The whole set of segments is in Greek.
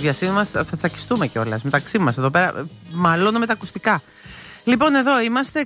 διασύνη μας θα τσακιστούμε κιόλας μεταξύ μας εδώ πέρα. Μαλώνω τα ακουστικά. Λοιπόν, εδώ είμαστε.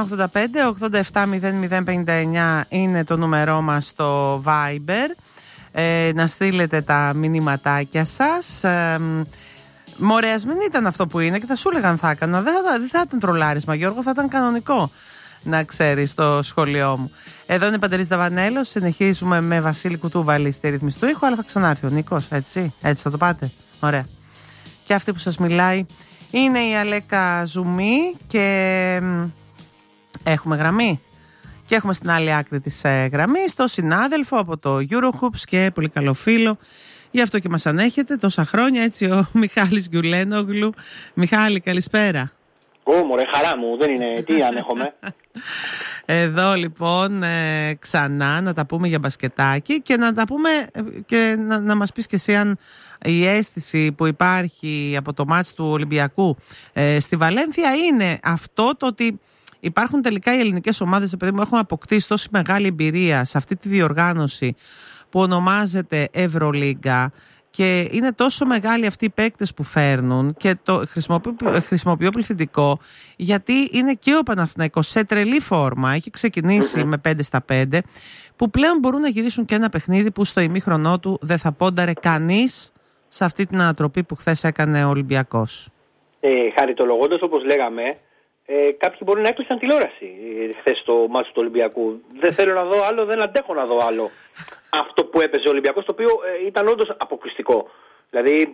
6985-870059 είναι το νούμερό μας στο Viber. Να στείλετε τα μηνύματάκια σας. Μορέας μην ήταν αυτό που είναι και θα σου έλεγαν θα έκανα. Δεν θα ήταν τρολάρισμα, Γιώργο, θα ήταν κανονικό. Να ξέρεις το σχολείο μου. Εδώ είναι Παντελής Δαβανέλος. Συνεχίζουμε με Βασίλη Κουτούβαλη στη ρύθμιση του ήχου, αλλά θα ξανάρθει ο Νίκος, έτσι θα το πάτε. Ωραία. Και αυτή που σας μιλάει είναι η Αλέκα Ζουμί και έχουμε γραμμή. Και έχουμε στην άλλη άκρη της γραμμής το συνάδελφο από το Eurohoops και πολύ καλό φίλο. Γι' αυτό και μας ανέχετε τόσα χρόνια, έτσι, ο Μιχάλης Γκιουλένογλου. Μιχάλη, καλησπέρα. Μωρέ, χαρά μου, δεν είναι, τι ανέχομαι. Εδώ λοιπόν ξανά να τα πούμε για μπασκετάκι και να τα πούμε και να μας πεις και εσύ αν η αίσθηση που υπάρχει από το μάτς του Ολυμπιακού στη Βαλένθια είναι αυτό το ότι υπάρχουν τελικά οι ελληνικές ομάδες, επειδή μου έχουν αποκτήσει τόση μεγάλη εμπειρία σε αυτή τη διοργάνωση που ονομάζεται Ευρωλίγκα και είναι τόσο μεγάλοι αυτοί οι παίκτες που φέρνουν και το χρησιμοποιώ πληθυντικό γιατί είναι και ο Παναθηναϊκός σε τρελή φόρμα, έχει ξεκινήσει με 5 στα 5 που πλέον μπορούν να γυρίσουν και ένα παιχνίδι που στο ημίχρονό του δεν θα πόνταρε κανείς σε αυτή την ανατροπή που χθες έκανε ο Ολυμπιακός. Χαριτολογώντας, όπως λέγαμε, κάποιοι μπορεί να έκλεισαν τηλεόραση χθες στο μάτσο του Ολυμπιακού. Δεν θέλω να δω άλλο, δεν αντέχω να δω άλλο. Αυτό που έπαιζε ο Ολυμπιακός, το οποίο ήταν όντως αποκλειστικό. Δηλαδή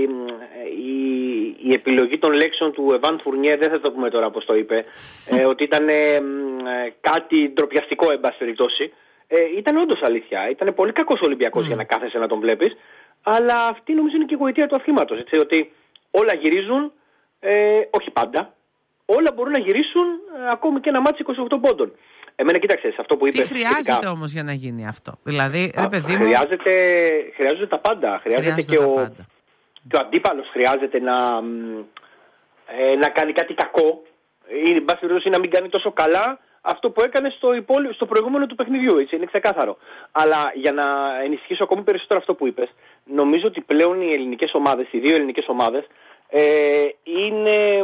η επιλογή των λέξεων του Εβάν Φουρνιέ, δεν θα το πούμε τώρα πώς το είπε, ότι ήταν κάτι ντροπιαστικό εν πάση περιπτώσει. Ήταν όντως αλήθεια. Ήταν πολύ κακός ο Ολυμπιακός για να κάθεσαι να τον βλέπεις. Αλλά αυτή νομίζω είναι και η γοητεία του αθλήματος. Έτσι, ότι όλα γυρίζουν, όχι πάντα. Όλα μπορούν να γυρίσουν ακόμη και ένα μάτσι 28 πόντων. Εμένα κοίταξε, αυτό που είπες. Τι χρειάζεται όμως για να γίνει αυτό? Δηλαδή, παιδί μου... Χρειάζεται τα πάντα. Χρειάζεται και ο αντίπαλος χρειάζεται να κάνει κάτι κακό ή εν πάση περιπτώσει να μην κάνει τόσο καλά αυτό που έκανε στο προηγούμενο του παιχνιδιού. Έτσι, είναι ξεκάθαρο. Αλλά για να ενισχύσω ακόμη περισσότερο αυτό που είπες, νομίζω ότι πλέον οι ελληνικές ομάδες, οι δύο ελληνικές ομάδες, είναι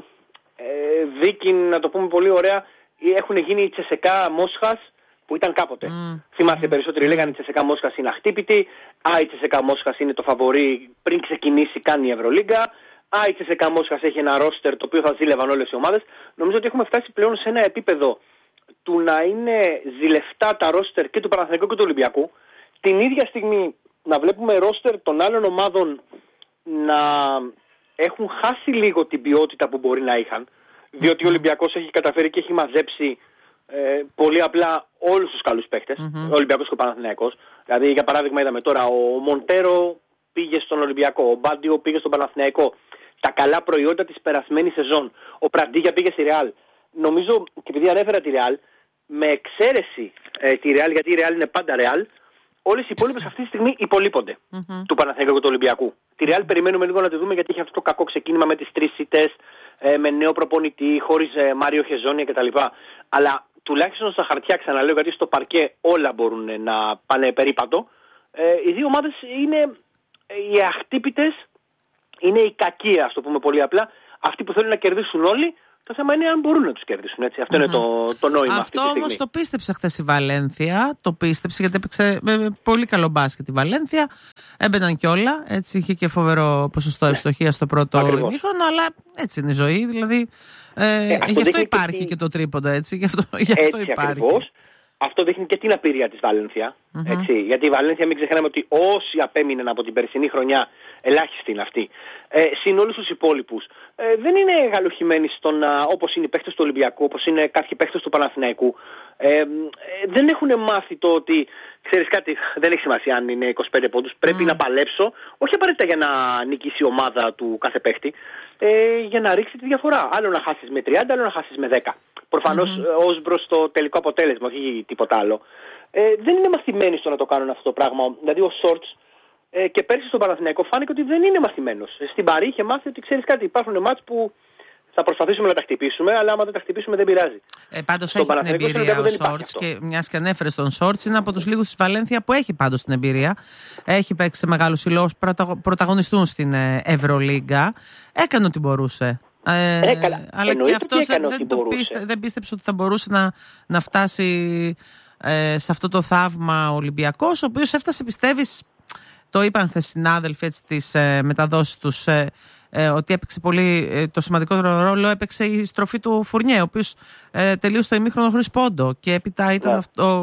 δίκη, να το πούμε πολύ ωραία, έχουν γίνει η Τσεσεκά Μόσχας που ήταν κάποτε. Θυμάστε, περισσότεροι λέγανε η Τσεσεκά Μόσχας είναι αχτύπητη, η Τσεσεκά Μόσχας είναι το φαβορί πριν ξεκινήσει, κάνει η Ευρωλίγκα, η Τσεσεκά Μόσχας έχει ένα ρόστερ το οποίο θα ζήλευαν όλες οι ομάδες. Νομίζω ότι έχουμε φτάσει πλέον σε ένα επίπεδο του να είναι ζηλευτά τα ρόστερ και του Παναθηναϊκού και του Ολυμπιακού, την ίδια στιγμή να βλέπουμε ρόστερ των άλλων ομάδων να έχουν χάσει λίγο την ποιότητα που μπορεί να είχαν, διότι ο Ολυμπιακός έχει καταφέρει και έχει μαζέψει πολύ απλά όλους τους καλούς παίκτες, ο Ολυμπιακός και ο Παναθηναϊκός. Δηλαδή, για παράδειγμα, είδαμε τώρα ο Μοντέρο πήγε στον Ολυμπιακό, ο Μπάντιο πήγε στον Παναθηναϊκό. Τα καλά προϊόντα της περασμένης σεζόν. Ο Πραντίγια πήγε στη Ρεάλ. Νομίζω, και επειδή ανέφερα τη Ρεάλ, με εξαίρεση τη Ρεάλ, γιατί η Ρεάλ είναι πάντα Ρεάλ, όλες οι υπόλοιπες αυτή τη στιγμή υπολείπονται του Παναθηναϊκού και του Ολυμπιακού. Τη Ρεάλ περιμένουμε λίγο να τη δούμε γιατί έχει αυτό το κακό ξεκίνημα με τις 3 ήττες, με νέο προπονητή, χωρίς Μάριο Χεζόνια κτλ. Αλλά τουλάχιστον στα χαρτιά, ξαναλέω, γιατί στο παρκέ όλα μπορούν να πάνε περίπατο. Οι δύο ομάδες είναι οι αχτύπητες, είναι οι κακοί, ας το πούμε πολύ απλά, αυτοί που θέλουν να κερδίσουν όλοι. Το θέμα είναι αν μπορούν να τους κερδίσουν, έτσι. Αυτό είναι το νόημα. Αυτό όμως το πίστεψε χθες η Βαλένθια. Το πίστεψε γιατί έπαιξε με πολύ καλό μπάσκετ η Βαλένθια. Έμπαιναν κιόλα. Έτσι, είχε και φοβερό ποσοστό ευστοχίας στο πρώτο ημίχρονο. Αλλά έτσι είναι η ζωή. Δηλαδή, γι' αυτό υπάρχει και το τρίποντα. Έτσι, γι' αυτό υπάρχει. Ακριβώς. Αυτό δείχνει και την απειρία της Βαλένθια. Έτσι, γιατί η Βαλένθια, μην ξεχνάμε ότι όσοι απέμειναν από την περσινή χρονιά, ελάχιστοι είναι αυτοί, συν όλους τους υπόλοιπους, δεν είναι γαλουχημένοι όπως είναι οι παίχτες του Ολυμπιακού, όπως είναι κάποιοι παίχτες του Παναθηναϊκού. Δεν έχουν μάθει το ότι, ξέρεις κάτι, δεν έχει σημασία αν είναι 25 πόντους, πρέπει να παλέψω, όχι απαραίτητα για να νικήσει η ομάδα του κάθε παίχτη, για να ρίξει τη διαφορά. Άλλο να χάσεις με 30, άλλο να χάσεις με 10. Προφανώς ως προς το τελικό αποτέλεσμα, όχι τίποτα άλλο. Δεν είναι μαθημένοι στο να το κάνουν αυτό το πράγμα. Δηλαδή ο Σόρτς και πέρσι στον Παναθηναϊκό φάνηκε ότι δεν είναι μαθημένος. Στην Παρί είχε μάθει ότι, ξέρεις κάτι, υπάρχουν μάτς που Θα προσπαθήσουμε να τα χτυπήσουμε, αλλά άμα δεν τα χτυπήσουμε δεν πειράζει. Πάντως έχει την εμπειρία ο Σόρτς και μιας και ανέφερες τον Σόρτς, είναι από τους λίγους της Βαλένθια που έχει πάντως την εμπειρία. Έχει παίξει σε μεγάλους συλλόγους, πρωταγωνιστούν στην Ευρωλίγκα. Έκανε ό,τι μπορούσε. Αλλά και αυτός δεν πίστεψε ότι θα μπορούσε να φτάσει σε αυτό το θαύμα ο Ολυμπιακός, ο οποίος έφτασε, πιστεύεις, το είπαν χθες συνάδελφοι στις μεταδόσεις τους, ότι έπαιξε πολύ, το σημαντικότερο ρόλο έπαιξε η στροφή του Φουρνιέ, ο οποίος τελείωσε το ημίχρονο χωρίς πόντο και έπειτα ήταν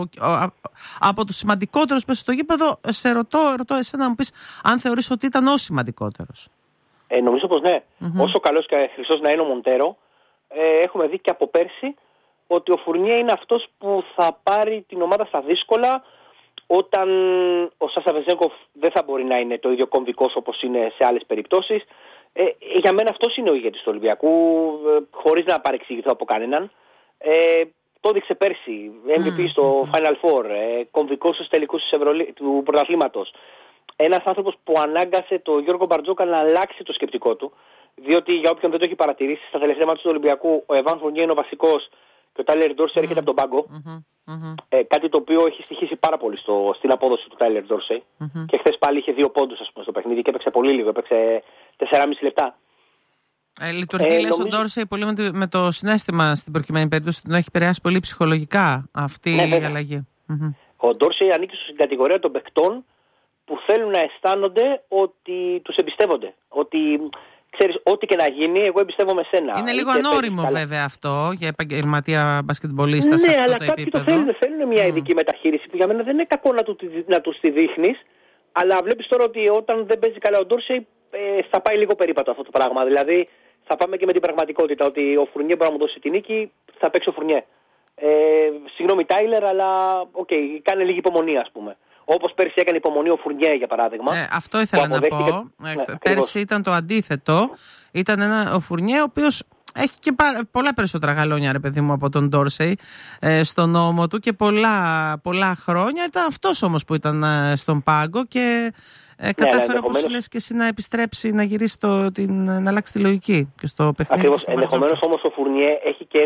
από τους σημαντικότερους πες στο γήπεδο. Σε ρωτώ εσένα να μου πεις αν θεωρείς ότι ήταν ο σημαντικότερος. Νομίζω πως ναι. Όσο καλός και χρυσός να είναι ο Μοντέρο, έχουμε δει και από πέρσι ότι ο Φουρνιέ είναι αυτός που θα πάρει την ομάδα στα δύσκολα, όταν ο Σάσα Βεζέγκοφ δεν θα μπορεί να είναι το ίδιο κομβικός όπως είναι σε άλλες περιπτώσεις. Για μένα αυτός είναι ο ηγέτης του Ολυμπιακού, χωρίς να παρεξηγηθώ από κανέναν. Το έδειξε πέρσι, MVP στο Final Four, κομβικός στους τελικούς του πρωταθλήματος. Ένας άνθρωπος που ανάγκασε τον Γιώργο Μπαρτζόκα να αλλάξει το σκεπτικό του, διότι για όποιον δεν το έχει παρατηρήσει, στα τελευταία μάτια του Ολυμπιακού ο Εβάν Φουρνιέ είναι ο βασικός και ο Τάιλερ Ντόρσεϊ έρχεται από τον πάγκο. Κάτι το οποίο έχει στοιχήσει πάρα πολύ στην απόδοση του Τάιλερ Ντόρσεϊ. Και χθες πάλι είχε 2 πόντους στο παιχνίδι και έπαιξε πολύ λίγο, έπαιξε 4,5 λεπτά. Λειτουργεί, λες, ο Ντόρσεϊ πολύ με το συναίσθημα στην προκειμένη περίπτωση, τον έχει επηρεάσει πολύ ψυχολογικά αυτή η αλλαγή. Ο Ντόρσεϊ ανήκει στην κατηγορία των παικτών που θέλουν να αισθάνονται ότι τους εμπιστεύονται. Ότι ξέρεις, ό,τι και να γίνει, εγώ εμπιστεύομαι σένα. Είναι λίγο ανώριμο βέβαια αυτό για επαγγελματία μπασκετμπολίστα σε αυτό το επίπεδο. Ναι, αλλά κάποιοι το θέλουν μια ειδική μεταχείριση που για μένα δεν είναι κακό να τους τη δείχνεις, αλλά βλέπεις τώρα ότι όταν δεν παίζει καλά ο Ντόρσεϊ θα πάει λίγο περίπατο αυτό το πράγμα. Δηλαδή θα πάμε και με την πραγματικότητα ότι ο Φουρνιέ μπορεί να μου δώσει την νίκη, θα παίξει ο Φουρνιέ. Συγγνώμη Τάιλερ, αλλά κάνε λίγη υπομονή, ας πούμε. Όπως πέρσι έκανε υπομονή ο Φουρνιέ, για παράδειγμα. Αυτό ήθελα να πω. Πέρσι ήταν το αντίθετο. Ήταν ο Φουρνιέ, ο οποίος έχει και πολλά περισσότερα γαλόνια, ρε παιδί μου, από τον Ντόρσεϊ στον νόμο του και πολλά χρόνια. Ήταν αυτός όμως που ήταν στον πάγκο και κατάφερε, όπως λες και εσύ, να επιστρέψει, να γυρίσει να αλλάξει τη λογική και στο παιχνίδι. Ακριβώς. Ενδεχομένως όμως ο Φουρνιέ έχει και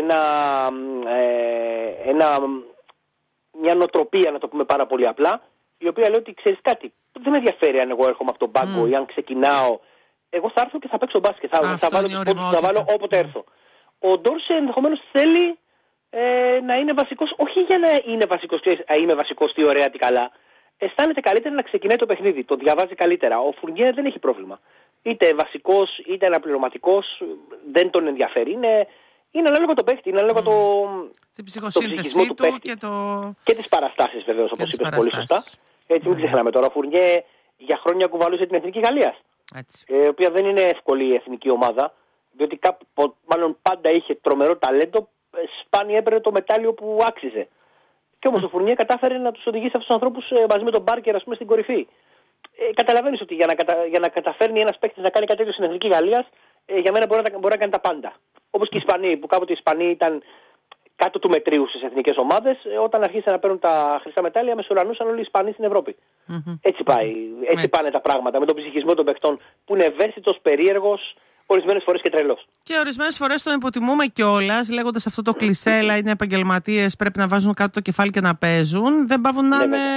μια νοοτροπία, να το πούμε πάρα πολύ απλά, η οποία λέει ότι ξέρεις κάτι, δεν με ενδιαφέρει αν εγώ έρχομαι από τον πάγκο ή αν ξεκινάω. Εγώ θα έρθω και θα παίξω μπάσκετ. Θα βάλω τους πόντους που θα βάλω όποτε έρθω. Ο Ντόρσεϊ ενδεχομένως θέλει να είναι βασικός, όχι για να είναι βασικός, είμαι βασικός, τι ωραία, τι καλά. Αισθάνεται καλύτερα να ξεκινάει το παιχνίδι. Το διαβάζει καλύτερα. Ο Φουρνιέ δεν έχει πρόβλημα. Είτε βασικός είτε αναπληρωματικός, δεν τον ενδιαφέρει. Είναι ανάλογα το παίχτη, είναι ανάλογα την ψυχοσύνθεσή του και τις παραστάσεις, βεβαίως, όπως είπες πολύ σωστά. Έτσι, μην ξεχνάμε τώρα. Ο Φουρνιέ για χρόνια κουβαλούσε την Εθνική Γαλλίας, η οποία δεν είναι εύκολη η εθνική ομάδα, διότι μάλλον πάντα είχε τρομερό ταλέντο, σπάνια έπαιρνε το μετάλλιο που άξιζε. Και όμως ο Φουρνιέ κατάφερε να τους οδηγήσει αυτούς τους ανθρώπους μαζί με τον Μπάρκερ, ας πούμε, στην κορυφή. Καταλαβαίνεις ότι για να καταφέρνει ένας παίκτης να κάνει κάτι τέτοιο στην Εθνική Γαλλίας, για μένα μπορεί να κάνει τα πάντα. Όπως και οι Ισπανοί, που κάποτε οι Ισπανοί ήταν κάτω του μετρίου στις εθνικές ομάδες, όταν αρχίσαν να παίρνουν τα χρυσά μετάλλια, μεσουρανούσαν όλοι οι Ισπανοί στην Ευρώπη. Έτσι πάει. Έτσι πάνε τα πράγματα. Με τον ψυχισμό των παιχτών που είναι ευαίσθητος, περίεργος, ορισμένες φορές και τρελός. Και ορισμένες φορές τον υποτιμούμε κιόλας, λέγοντας αυτό το κλισέ, είναι επαγγελματίες, πρέπει να βάζουν κάτω το κεφάλι και να παίζουν. Δεν πάβουν να είναι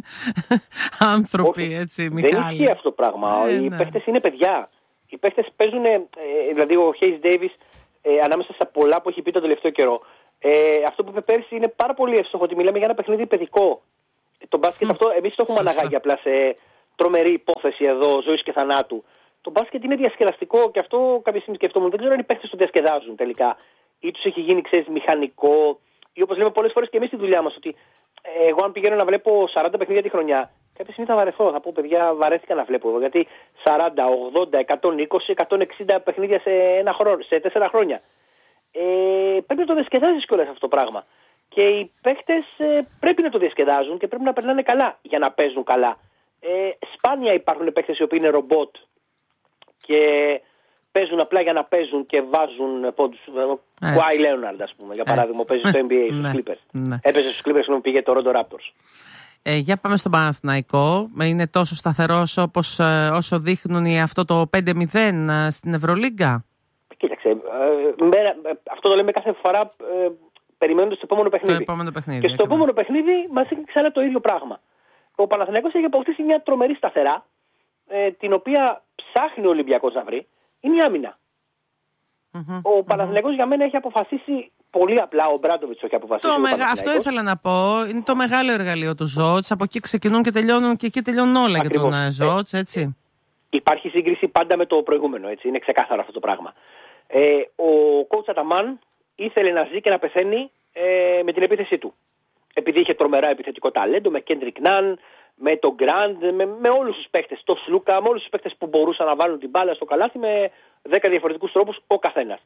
άνθρωποι, έτσι, Μιχάλη. Δεν ισχύει αυτό το πράγμα. Οι παίχτες είναι παιδιά. Οι παίχτες παίζουν, δηλαδή ο Χέις Ντέιβις, ανάμεσα στα πολλά που έχει πει τον τελευταίο καιρό, αυτό που είπε πέρσι είναι πάρα πολύ εύστοχο, ότι μιλάμε για ένα παιχνίδι παιδικό. Το μπάσκετ αυτό εμείς το έχουμε αναγάγει απλά σε τρομερή υπόθεση εδώ ζωής και θανάτου. Το μπάσκετ είναι διασκεδαστικό και αυτό κάποια στιγμή σκεφτόμουν. Δεν ξέρω αν οι παίχτες το διασκεδάζουν τελικά ή τους έχει γίνει, ξέρεις, μηχανικό, ή όπως λέμε πολλές φορές και εμείς στη δουλειά μας, ότι εγώ αν πηγαίνω να βλέπω 40 παιχνίδια τη χρονιά, κάποια στιγμή θα βαρεθώ. Θα πω, παιδιά, βαρέθηκα να βλέπω εγώ. Γιατί 40, 80, 120, 160 παιχνίδια σε 4 χρόνια. Πρέπει να το διασκεδάζεις κιόλας αυτό το πράγμα. Και οι παίχτες πρέπει να το διασκεδάζουν και πρέπει να περνάνε καλά για να παίζουν καλά. Σπάνια υπάρχουν παίχτες οι οποίοι είναι ρομπότ και παίζουν απλά για να παίζουν και βάζουν πόντους. Κουάι Λέοναρντ, ας πούμε, για παράδειγμα, παίζει στο NBA στους Clippers. Έπαιζε στους Clippers και πήγε το Toronto Raptors. Για πάμε στον Παναθηναϊκό. Είναι τόσο σταθερός όσο δείχνουν αυτό το 5-0 στην Ευρωλίγκα? Κοίταξε, κοίταξε, αυτό το λέμε κάθε φορά περιμένοντας το επόμενο παιχνίδι. Και στο επόμενο παιχνίδι μας έχει ξανά το ίδιο πράγμα. Ο Παναθηναϊκός έχει αποκτήσει μια τρομερή σταθερά, την οποία ψάχνει ο Ολυμπιακός να βρει, είναι η άμυνα. Ο Παναθηναϊκός για μένα έχει αποφασίσει πολύ απλά, ο Μπράντοβιτς έχει αποφασίσει. Αυτό ήθελα να πω. Είναι το μεγάλο εργαλείο του Ζότς. Από εκεί ξεκινούν και τελειώνουν και εκεί τελειώνουν όλα για τον Ζότς, έτσι. Υπάρχει σύγκριση πάντα με το προηγούμενο, έτσι. Είναι ξεκάθαρο αυτό το πράγμα. Ο coach Αταμάν ήθελε να ζει και να πεθαίνει με την επίθεσή του. Επειδή είχε τρομερά επιθετικό ταλέντο, με Κέντρικ Ναν, με τον Γκραντ, με όλους τους παίκτες, το Σλούκα, με όλους τους παίκτες που μπορούσαν να βάλουν την μπάλα στο καλάθι με 10 διαφορετικούς τρόπους ο καθένας.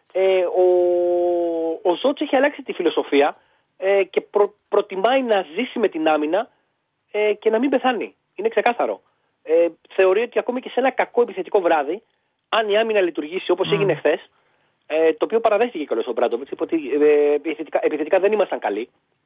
Ο Ζότς έχει αλλάξει τη φιλοσοφία και προτιμάει να ζήσει με την άμυνα και να μην πεθάνει. Είναι ξεκάθαρο. Θεωρεί ότι ακόμη και σε ένα κακό επιθετικό βράδυ, αν η άμυνα λειτουργήσει όπως έγινε χθες, το οποίο παραδέχτηκε κιόλας ο Μπράντοβιτς, είπε ότι επιθετικά δεν ήμασταν καλοί.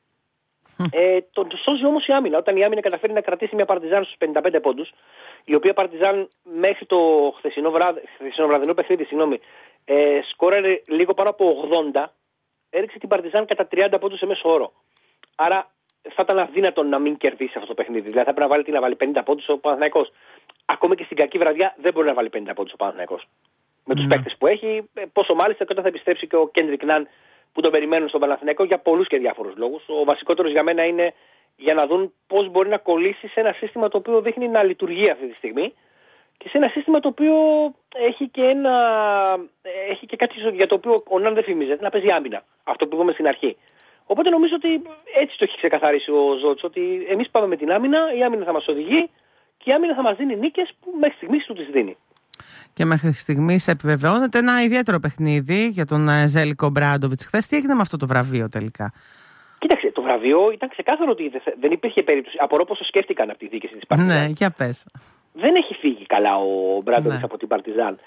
Τον σώζει όμως η άμυνα. Όταν η άμυνα καταφέρει να κρατήσει μια Παρτιζάν στους 55 πόντους, η οποία Παρτιζάν μέχρι το χθεσινό βραδινό παιχνίδι, σκόραρε λίγο πάνω από 80, έριξε την Παρτιζάν κατά 30 πόντους σε μέσο όρο. Άρα θα ήταν αδύνατο να μην κερδίσει αυτό το παιχνίδι. Δηλαδή θα πρέπει να βάλει 50 πόντους ο Παναθηναϊκός. Ακόμα και στην κακή βραδιά δεν μπορεί να βάλει 50 πόντους ο Παναθηναϊκός. Με τους παίκτες που έχει, πόσο μάλιστα και όταν θα επιστρέψει και ο Κέντρικ Ναν που τον περιμένουν στον Παναθηναϊκό για πολλούς και διάφορους λόγους. Ο βασικότερος για μένα είναι για να δουν πώς μπορεί να κολλήσει σε ένα σύστημα το οποίο δείχνει να λειτουργεί αυτή τη στιγμή και σε ένα σύστημα το οποίο έχει και κάτι για το οποίο ο Ναν δεν φημίζεται, να παίζει άμυνα. Αυτό που είπαμε στην αρχή. Οπότε νομίζω ότι έτσι το έχει ξεκαθαρίσει ο Ζότς, ότι εμείς πάμε με την άμυνα, η άμυνα θα μας οδηγεί και η άμυνα θα μας δίνει νίκες που μέχρι στιγμής του τις δίνει. Και μέχρι στιγμής επιβεβαιώνεται ένα ιδιαίτερο παιχνίδι για τον Ζέλικο Μπράντοβιτς. Χθες τι έγινε με αυτό το βραβείο τελικά? Κοίταξε, το βραβείο ήταν ξεκάθαρο ότι δεν υπήρχε περίπτωση. Απορώ πόσο σκέφτηκαν από τη διοίκηση της Παρτιζάν. Ναι, για πες. Δεν έχει φύγει καλά ο Μπράντοβιτς από την Παρτιζάν.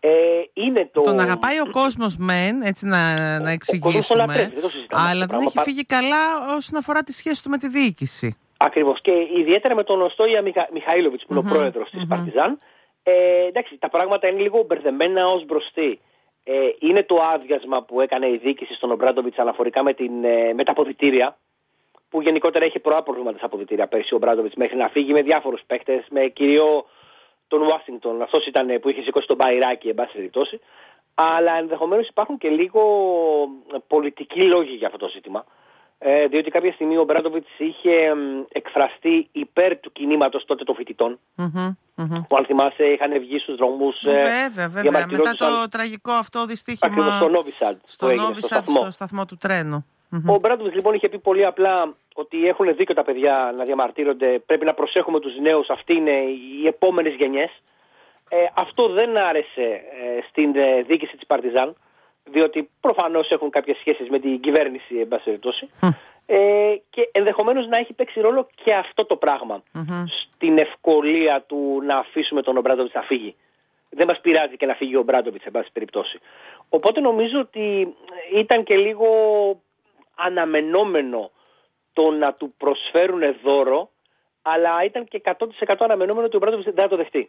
Τον αγαπάει ο κόσμος μεν, έτσι να εξηγήσουμε, αλλά δεν έχει φύγει καλά όσον αφορά τη σχέση του με τη διοίκηση. Ακριβώς. Και ιδιαίτερα με τον Οστόια Μιχαήλοβιτς που είναι ο πρόεδρος της Παρτιζάν. Εντάξει, τα πράγματα είναι λίγο μπερδεμένα ως μπροστή. Είναι το άδειασμα που έκανε η διοίκηση στον Μπράντοβιτς αναφορικά με τα αποδυτήρια, που γενικότερα έχει πολλά προβλήματα στα αποδυτήρια πέρσι ο Μπράντοβιτς μέχρι να φύγει με διάφορους παίκτες, με κυρίω τον Ουάσιγκτον. Αυτός ήταν που είχε σηκώσει τον Μπαϊράκι, εν πάση περιπτώσει. Αλλά ενδεχομένως υπάρχουν και λίγο πολιτικοί λόγοι για αυτό το ζήτημα. Διότι κάποια στιγμή ο Μπράντοβιτς είχε εκφραστεί υπέρ του κινήματος τότε των φοιτητών. Που αν θυμάσαι είχαν βγει στους δρόμους. Βέβαια. Μετά το τραγικό αυτό δυστύχημα. Ακριβώς στο Νόβι Σαντ, στο σταθμό του τρένου. Ο Μπράντοβιτς λοιπόν είχε πει πολύ απλά ότι έχουν δίκιο τα παιδιά να διαμαρτύρονται. Πρέπει να προσέχουμε τους νέους. Αυτοί είναι οι επόμενες γενιές. Αυτό δεν άρεσε στην διοίκηση της Παρτιζάν. Διότι προφανώς έχουν κάποιες σχέσεις με την κυβέρνηση, εν πάση περιπτώσει. Και ενδεχομένως να έχει παίξει ρόλο και αυτό το πράγμα στην ευκολία του να αφήσουμε τον Μπράντοβιτς να φύγει. Δεν μας πειράζει και να φύγει ο Μπράντοβιτς, εν πάση περιπτώσει. Οπότε νομίζω ότι ήταν και λίγο αναμενόμενο το να του προσφέρουν δώρο, αλλά ήταν και 100% αναμενόμενο ότι ο Μπράντοβιτς δεν θα το δεχτεί.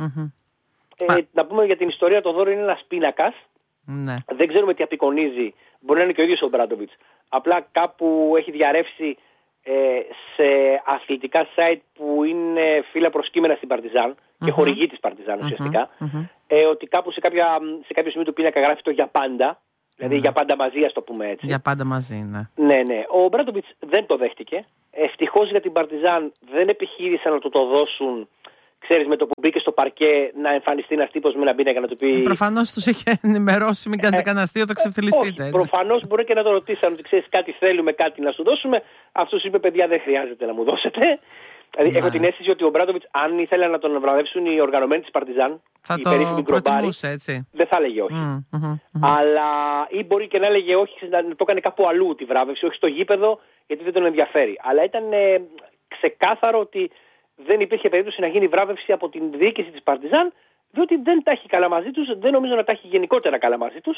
Να πούμε για την ιστορία, το δώρο είναι ένας πίνακας. Ναι. Δεν ξέρουμε τι απεικονίζει. Μπορεί να είναι και ο ίδιος ο Μπράντοβιτς. Απλά κάπου έχει διαρρεύσει σε αθλητικά site που είναι φύλλα προσκύμενα στην Παρτιζάν και χορηγή της Παρτιζάν ουσιαστικά. Ότι κάπου σε κάποιο σημείο του πίνακα γράφει το για πάντα. Δηλαδή για πάντα μαζί, ας το πούμε έτσι. Για πάντα μαζί, ναι. Ναι. Ο Μπράντοβιτς δεν το δέχτηκε. Ευτυχώς για την Παρτιζάν δεν επιχείρησαν να το δώσουν. Ξέρεις, με το που μπήκε στο παρκέ να εμφανιστεί ένας τύπος με ένα πίνακα να του πει. Προφανώς τους είχε ενημερώσει, μην κάνετε κανένα αστείο, θα ξεφτυλιστείτε. Όχι, προφανώς μπορεί και να το ρωτήσαν ότι ξέρεις κάτι θέλουμε, κάτι να σου δώσουμε. Αυτός είπε, παιδιά, δεν χρειάζεται να μου δώσετε. Δηλαδή, έχω την αίσθηση ότι ο Μπράντοβιτς, αν ήθελαν να τον βραβεύσουν οι οργανωμένοι της Παρτιζάν, θα το προτιμούσε, έτσι. Δεν θα έλεγε όχι. Αλλά ή μπορεί και να έλεγε όχι, να το έκανε κάπου αλλού τη βράβευση, όχι στο γήπεδο, γιατί δεν τον ενδιαφέρει. Αλλά ήταν ξεκάθαρο ότι δεν υπήρχε περίπτωση να γίνει βράβευση από την διοίκηση της Παρτιζάν, διότι δεν τα έχει καλά μαζί τους, δεν νομίζω να τα έχει γενικότερα καλά μαζί τους.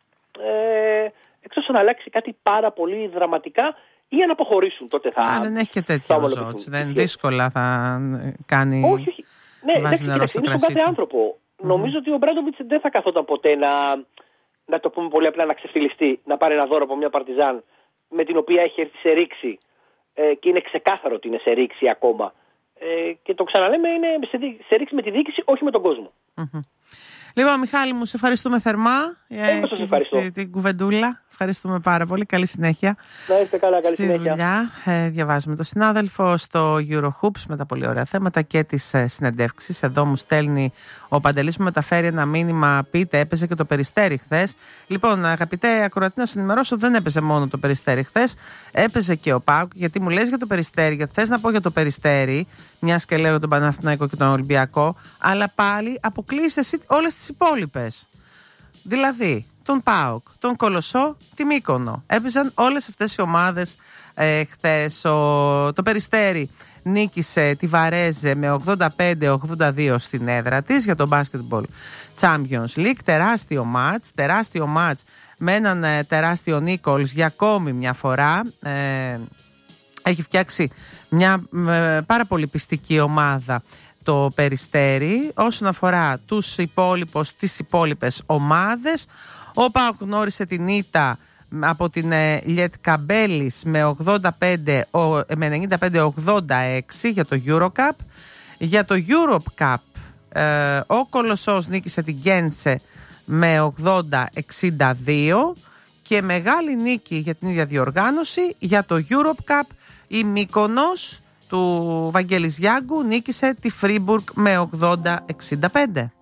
Εκτός να αλλάξει κάτι πάρα πολύ δραματικά ή αν αποχωρήσουν, τότε θα. Δεν έχει και τέτοιο Ζότς. Δεν δύσκολα θα κάνει. Όχι. Ναι, είναι στον κάθε άνθρωπο. Νομίζω ότι ο Μπράντοβιτς δεν θα καθόταν ποτέ να το πούμε πολύ απλά, να ξεφτυλιστεί, να πάρει ένα δώρο από μια Παρτιζάν με την οποία έχει έρθει σε ρήξη και είναι ξεκάθαρο ότι είναι σε ρήξη ακόμα. Και το ξαναλέμε, είναι σε ρήξη με τη διοίκηση, όχι με τον κόσμο. Λοιπόν, Μιχάλη μου, σε ευχαριστούμε θερμά για την κουβεντούλα. Ευχαριστούμε πάρα πολύ. Καλή συνέχεια. Να είστε καλά, καλή συνέχεια. Δουλειά. Διαβάζουμε τον συνάδελφο στο Eurohoops με τα πολύ ωραία θέματα και τις συνεντεύξεις. Εδώ μου στέλνει ο Παντελής, μου μεταφέρει ένα μήνυμα. Πείτε, έπαιζε και το Περιστέρι χθες. Λοιπόν, αγαπητέ ακροατή, να σας ενημερώσω, δεν έπαιζε μόνο το Περιστέρι χθες. Έπαιζε και ο ΠΑΟΚ. Γιατί μου λες για το Περιστέρι, γιατί θες να πω για το Περιστέρι, μιας και λέω τον Παναθηναϊκό και τον Ολυμπιακό, αλλά πάλι αποκλείεις εσύ όλες τις υπόλοιπες. Δηλαδή, τον ΠΑΟΚ, τον Κολοσσό, τη Μύκονο. Έπαιζαν όλες αυτές οι ομάδες χθες. Το Περιστέρι νίκησε τη Βαρέζε με 85-82 στην έδρα της για το Basketball Champions League. Τεράστιο μάτς με έναν τεράστιο Νίκολς για ακόμη μια φορά. Έχει φτιάξει μια πάρα πολύ πιστική ομάδα το Περιστέρι. Όσον αφορά τις υπόλοιπες ομάδες, ο ΠΑΟΚ γνώρισε την ήττα από την Λιετκαμπέλης με 95-86 για το Eurocup. Για το Europe Cup ο Κολοσσός νίκησε την Γκένσε με 80-62 και μεγάλη νίκη για την ίδια διοργάνωση για το Europe Cup. Η Μύκονος του Βαγγέλης Γιάγκου νίκησε τη Φρίμπουργκ με 80-65.